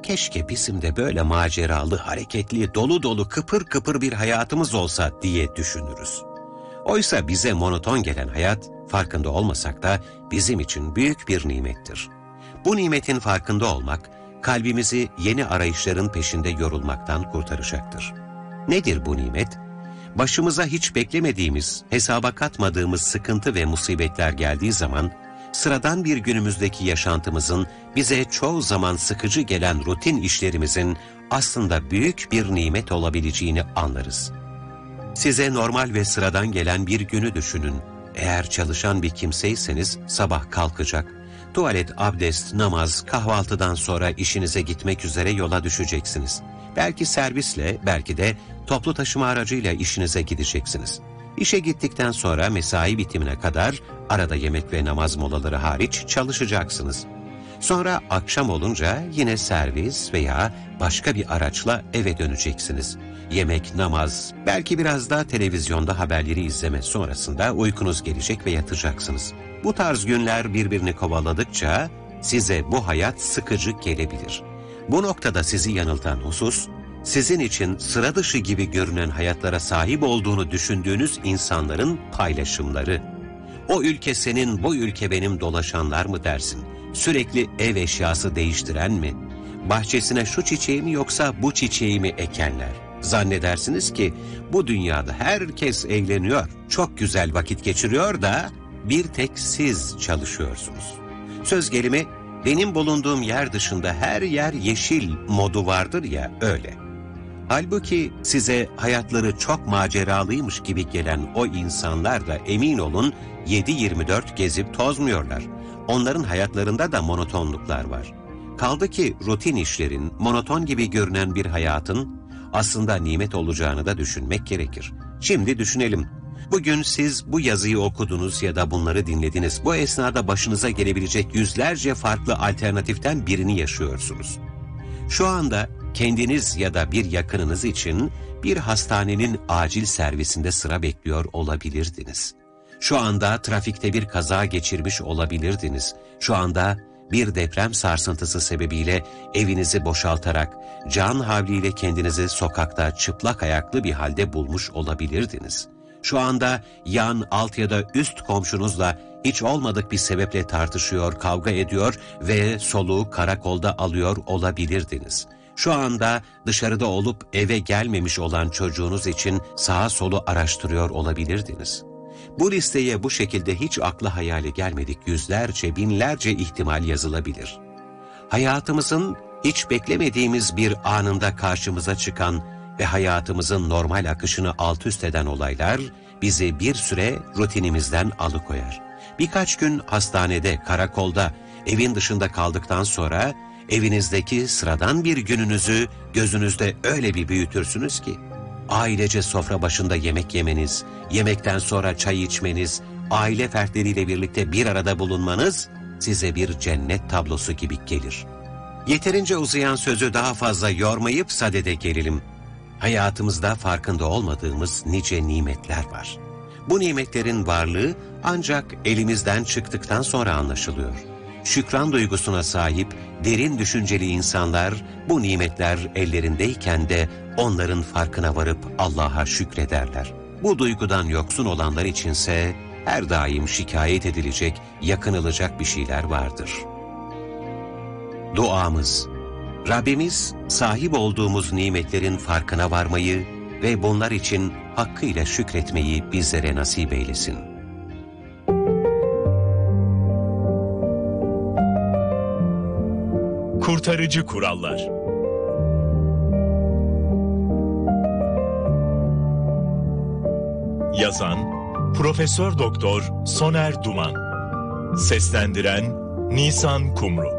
keşke bizim de böyle maceralı, hareketli, dolu dolu, kıpır kıpır bir hayatımız olsa diye düşünürüz. Oysa bize monoton gelen hayat, farkında olmasak da bizim için büyük bir nimettir. Bu nimetin farkında olmak, kalbimizi yeni arayışların peşinde yorulmaktan kurtaracaktır. Nedir bu nimet? Başımıza hiç beklemediğimiz, hesaba katmadığımız sıkıntı ve musibetler geldiği zaman, sıradan bir günümüzdeki yaşantımızın, bize çoğu zaman sıkıcı gelen rutin işlerimizin aslında büyük bir nimet olabileceğini anlarız. Size normal ve sıradan gelen bir günü düşünün. Eğer çalışan bir kimseyseniz sabah kalkacak, tuvalet, abdest, namaz, kahvaltıdan sonra işinize gitmek üzere yola düşeceksiniz. Belki servisle, belki de toplu taşıma aracıyla işinize gideceksiniz. İşe gittikten sonra mesai bitimine kadar arada yemek ve namaz molaları hariç çalışacaksınız. Sonra akşam olunca yine servis veya başka bir araçla eve döneceksiniz. Yemek, namaz, belki biraz da televizyonda haberleri izleme sonrasında uykunuz gelecek ve yatacaksınız. Bu tarz günler birbirini kovaladıkça size bu hayat sıkıcı gelebilir. Bu noktada sizi yanıltan husus, sizin için sıra dışı gibi görünen hayatlara sahip olduğunu düşündüğünüz insanların paylaşımları. O ülke senin, bu ülke benim dolaşanlar mı dersin? Sürekli ev eşyası değiştiren mi? Bahçesine şu çiçeği mi yoksa bu çiçeği mi ekenler? Zannedersiniz ki bu dünyada herkes eğleniyor, çok güzel vakit geçiriyor da bir tek siz çalışıyorsunuz. Söz gelimi, benim bulunduğum yer dışında her yer yeşil modu vardır ya, öyle. Halbuki size hayatları çok maceralıymış gibi gelen o insanlar da emin olun 7/24 gezip tozmuyorlar. Onların hayatlarında da monotonluklar var. Kaldı ki rutin işlerin, monoton gibi görünen bir hayatın aslında nimet olacağını da düşünmek gerekir. Şimdi düşünelim. Bugün siz bu yazıyı okudunuz ya da bunları dinlediniz. Bu esnada başınıza gelebilecek yüzlerce farklı alternatiften birini yaşıyorsunuz. Şu anda kendiniz ya da bir yakınınız için bir hastanenin acil servisinde sıra bekliyor olabilirdiniz. Şu anda trafikte bir kaza geçirmiş olabilirdiniz. Şu anda bir deprem sarsıntısı sebebiyle evinizi boşaltarak can havliyle kendinizi sokakta çıplak ayaklı bir halde bulmuş olabilirdiniz. Şu anda yan, alt ya da üst komşunuzla hiç olmadık bir sebeple tartışıyor, kavga ediyor ve soluğu karakolda alıyor olabilirdiniz. Şu anda dışarıda olup eve gelmemiş olan çocuğunuz için sağa solu araştırıyor olabilirdiniz. Bu listeye bu şekilde hiç akla hayale gelmedik yüzlerce, binlerce ihtimal yazılabilir. Hayatımızın hiç beklemediğimiz bir anında karşımıza çıkan ve hayatımızın normal akışını alt üst eden olaylar bizi bir süre rutinimizden alıkoyar. Birkaç gün hastanede, karakolda, evin dışında kaldıktan sonra evinizdeki sıradan bir gününüzü gözünüzde öyle bir büyütürsünüz ki, ailece sofra başında yemek yemeniz, yemekten sonra çay içmeniz, aile fertleriyle birlikte bir arada bulunmanız size bir cennet tablosu gibi gelir. Yeterince uzayan sözü daha fazla yormayıp sadede gelelim. Hayatımızda farkında olmadığımız nice nimetler var. Bu nimetlerin varlığı ancak elimizden çıktıktan sonra anlaşılıyor. Şükran duygusuna sahip, derin düşünceli insanlar bu nimetler ellerindeyken de onların farkına varıp Allah'a şükrederler. Bu duygudan yoksun olanlar içinse her daim şikayet edilecek, yakınılacak bir şeyler vardır. Duamız, Rabbimiz sahip olduğumuz nimetlerin farkına varmayı ve bunlar için hakkıyla şükretmeyi bizlere nasip eylesin. Kurtarıcı kurallar. Yazan Profesör Doktor Soner Duman. Seslendiren Nisan Kumru.